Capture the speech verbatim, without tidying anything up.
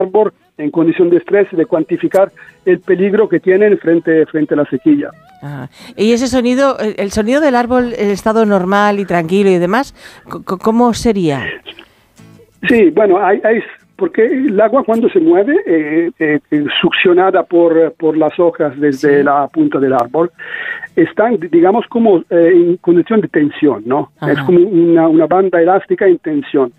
árbol en condición de estrés, de cuantificar el peligro que tienen frente, frente a la sequía. Ah, y ese sonido, el sonido del árbol en estado normal y tranquilo y demás, ¿cómo sería? Sí, bueno, hay, hay porque el agua cuando se mueve, eh, eh, succionada por, por las hojas desde sí. la punta del árbol, están, digamos, como eh, en condición de tensión, ¿no? Ajá. Es como una, una banda elástica en tensión.